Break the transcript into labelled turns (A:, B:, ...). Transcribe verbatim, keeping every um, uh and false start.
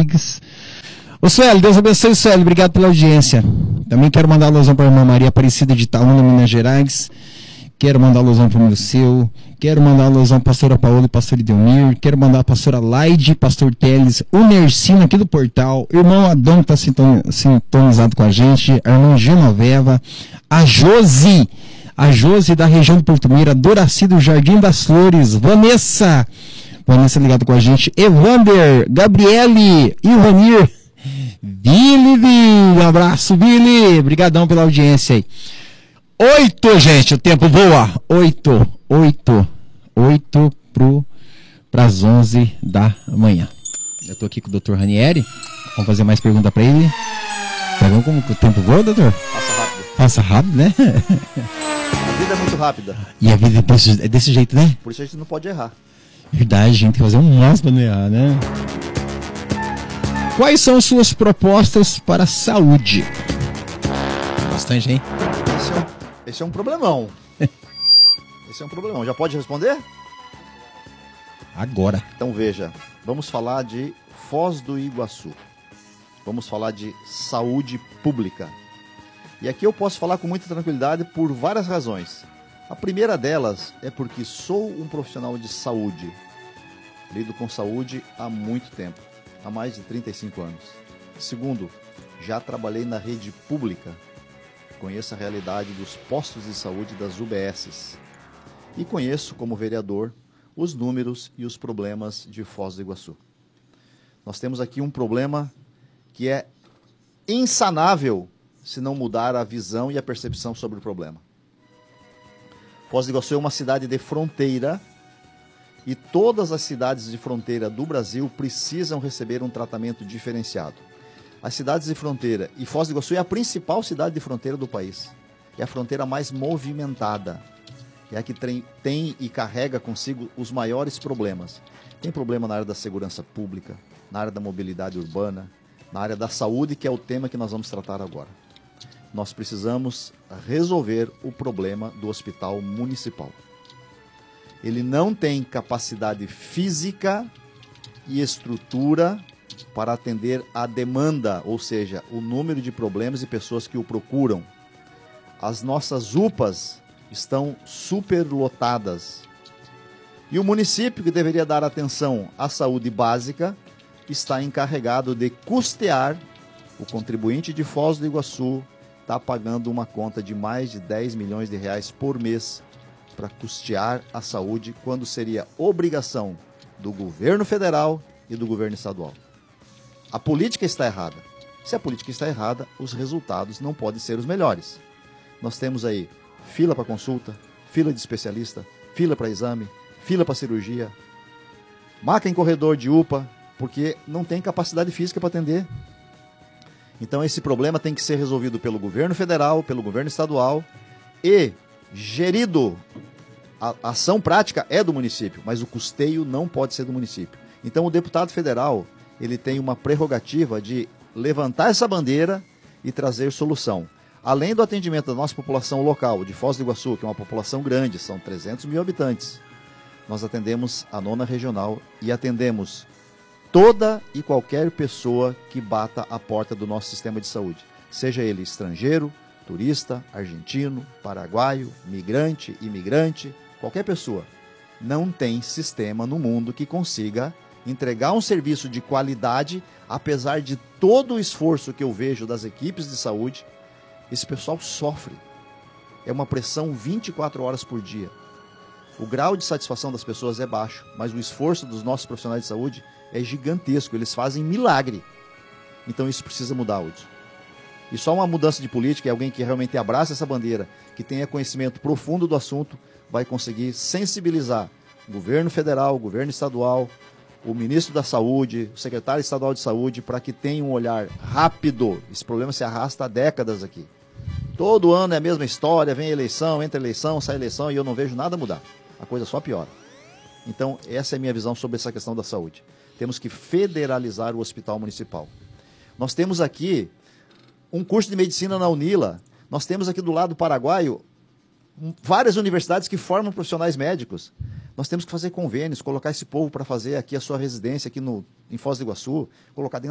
A: Rodrigues. Ô Sueli, Deus abençoe, Sueli, obrigado pela audiência. Também quero mandar alusão para a irmã Maria Aparecida de Itaúna, Minas Gerais. Quero mandar alusão para o Mirceu. Quero mandar alusão para a pastora Paola e pastor Idelmir. Quero mandar a pastora Laide, pastor Teles, o Nercino aqui do portal, o irmão Adão que está sintonizado com a gente, a irmã Genoveva, a Josi, a Josi da região do Porto Meira, Doraci do Jardim das Flores, Vanessa, Vanessa ligado com a gente, Evander, Gabriele, Ivanir, Billy, um abraço, Billy, brigadão pela audiência aí. Oito, gente, o tempo voa. Oito, oito, oito para as onze da manhã. Eu tô aqui com o doutor Ranieri. Vamos fazer mais pergunta para ele. Tá vendo como o tempo voa, doutor?
B: Passa rápido.
A: Passa rápido, né?
B: A vida é muito rápida.
A: E a vida é desse, é desse jeito, né?
B: Por isso a gente não pode errar.
A: Verdade, a gente tem que fazer um máximo para não errar, né? Quais são suas propostas para a saúde? Bastante, hein?
B: Esse é um, esse é um problemão. Esse é um problemão. Já pode responder?
A: Agora.
B: Então veja, vamos falar de Foz do Iguaçu. Vamos falar de saúde pública. E aqui eu posso falar com muita tranquilidade por várias razões. A primeira delas é porque sou um profissional de saúde. Lido com saúde há muito tempo, há mais de trinta e cinco anos. Segundo, já trabalhei na rede pública. Conheço a realidade dos postos de saúde das U B Ss. E conheço, como vereador, os números e os problemas de Foz do Iguaçu. Nós temos aqui um problema que é insanável se não mudar a visão e a percepção sobre o problema. Foz do Iguaçu é uma cidade de fronteira e todas as cidades de fronteira do Brasil precisam receber um tratamento diferenciado. As cidades de fronteira, e Foz do Iguaçu é a principal cidade de fronteira do país, é a fronteira mais movimentada, é a que tem, tem e carrega consigo os maiores problemas. Tem problema na área da segurança pública, na área da mobilidade urbana, na área da saúde, que é o tema que nós vamos tratar agora. Nós precisamos resolver o problema do hospital municipal. Ele não tem capacidade física e estrutura para atender a demanda, ou seja, o número de problemas e pessoas que o procuram. As nossas U P As estão superlotadas. E o município, que deveria dar atenção à saúde básica, está encarregado de custear. O contribuinte de Foz do Iguaçu está pagando uma conta de mais de dez milhões de reais por mês para custear a saúde, quando seria obrigação do governo federal e do governo estadual. A política está errada. Se a política está errada, os resultados não podem ser os melhores. Nós temos aí fila para consulta, fila de especialista, fila para exame, fila para cirurgia, maca em corredor de U P A, porque não tem capacidade física para atender. Então esse problema tem que ser resolvido pelo governo federal, pelo governo estadual e gerido. A ação prática é do município, mas o custeio não pode ser do município. Então o deputado federal, ele tem uma prerrogativa de levantar essa bandeira e trazer solução. Além do atendimento da nossa população local, de Foz do Iguaçu, que é uma população grande, são trezentos mil habitantes, nós atendemos a nona regional e atendemos toda e qualquer pessoa que bata a porta do nosso sistema de saúde, seja ele estrangeiro, turista, argentino, paraguaio, migrante, imigrante, qualquer pessoa. Não tem sistema no mundo que consiga entregar um serviço de qualidade, apesar de todo o esforço que eu vejo das equipes de saúde. Esse pessoal sofre. É uma pressão vinte e quatro horas por dia. O grau de satisfação das pessoas é baixo, mas o esforço dos nossos profissionais de saúde é gigantesco. Eles fazem milagre. Então isso precisa mudar, Hudson. E só uma mudança de política, alguém que realmente abraça essa bandeira, que tenha conhecimento profundo do assunto, vai conseguir sensibilizar o governo federal, o governo estadual, o ministro da Saúde, o secretário estadual de Saúde, para que tenha um olhar rápido. Esse problema se arrasta há décadas aqui. Todo ano é a mesma história, vem eleição, entra eleição, sai eleição, e eu não vejo nada mudar. A coisa só piora. Então, essa é a minha visão sobre essa questão da saúde. Temos que federalizar o hospital municipal. Nós temos aqui um curso de medicina na Unila. Nós temos aqui do lado paraguaio várias universidades que formam profissionais médicos. Nós temos que fazer convênios, colocar esse povo para fazer aqui a sua residência aqui no, em Foz do Iguaçu, colocar dentro